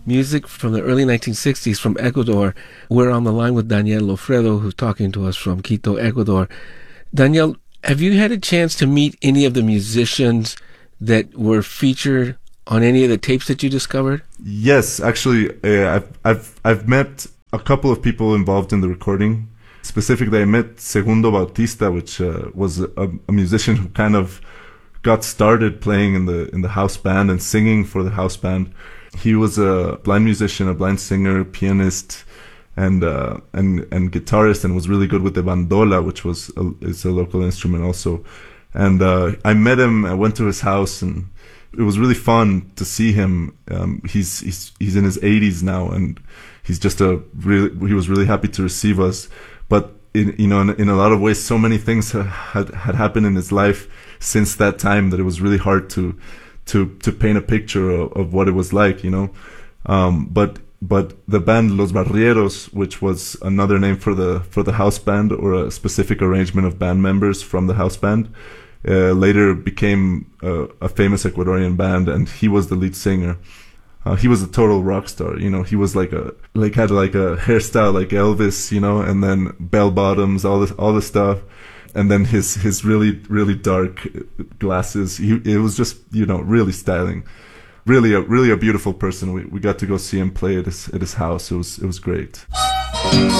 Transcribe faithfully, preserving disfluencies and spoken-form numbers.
music from the early nineteen sixties from Ecuador. We're on the line with Daniel Lofredo, who's talking to us from Quito, Ecuador. Daniel, have you had a chance to meet any of the musicians that were featured on any of the tapes that you discovered? Yes, actually, uh, I've I've I've met a couple of people involved in the recording. Specifically, I met Segundo Bautista, which uh, was a, a musician who kind of got started playing in the in the house band and singing for the house band. He was a blind musician, a blind singer, pianist, and uh, and and guitarist, and was really good with the bandola, which was a, is a local instrument also. And uh, I met him. I went to his house, and it was really fun to see him. Um, he's he's he's in his eighties now, and he's just a really he was really happy to receive us. But in, you know, in, in a lot of ways, so many things had, had had happened in his life since that time that it was really hard to to to paint a picture of, of what it was like, you know. Um, but but the band Los Barrieros, which was another name for the for the house band, or a specific arrangement of band members from the house band, uh, later became a, a famous Ecuadorian band, and he was the lead singer. Uh, he was a total rock star, you know. He was like a like had like a hairstyle like Elvis, you know, and then bell bottoms, all this all this stuff, and then his his really really dark glasses. He it was just, you know, really styling, really a really a beautiful person. We we got to go see him play at his at his house. It was it was great.